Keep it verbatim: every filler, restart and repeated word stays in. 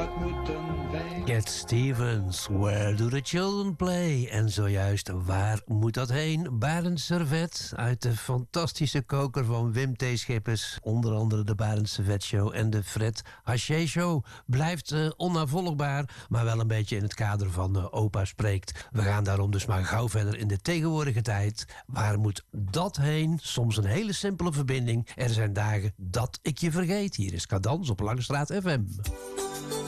wat moeten wij? Cat Stevens, Where Do The Children Play? En zojuist, waar moet dat heen? Barend Servet uit de fantastische koker van Wim T. Schippers. Onder andere de Barend Servet Show en de Fred Haché Show. Blijft uh, onnavolgbaar, maar wel een beetje in het kader van uh, Opa Spreekt. We gaan daarom dus maar gauw verder in de tegenwoordige tijd. Waar moet dat heen? Soms een hele simpele verbinding. Er zijn dagen dat ik je vergeet. Hier is Cadans op Langstraat F M.